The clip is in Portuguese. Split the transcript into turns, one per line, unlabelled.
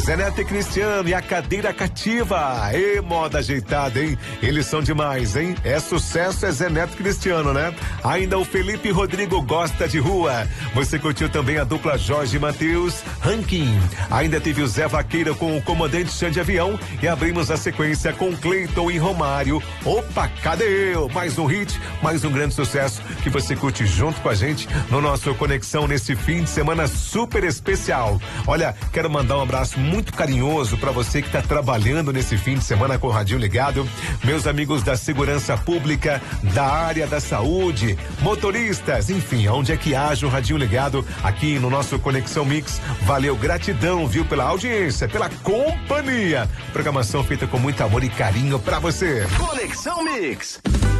Zé Neto e Cristiano e a cadeira cativa. E moda ajeitada, hein? Eles são demais, hein? É sucesso, é Zé Neto e Cristiano, né? Ainda o Felipe Rodrigo gosta de rua. Você curtiu também a dupla Jorge e Matheus, Ranking. Ainda teve o Zé Vaqueira com o comandante Xande Avião e abrimos a sequência com Cleiton e Romário. Opa, cadê eu? Mais um hit, mais um grande sucesso que você curte junto com a gente no nosso Conexão nesse fim de semana super especial. Olha, quero mandar um abraço muito carinhoso para você que está trabalhando nesse fim de semana com o radinho ligado, meus amigos da segurança pública, da área da saúde, motoristas, enfim, onde é que haja o radinho ligado aqui no nosso Conexão Mix. Valeu, gratidão, viu, pela audiência, pela companhia. Programação feita com muito amor e carinho para você.
Conexão Mix.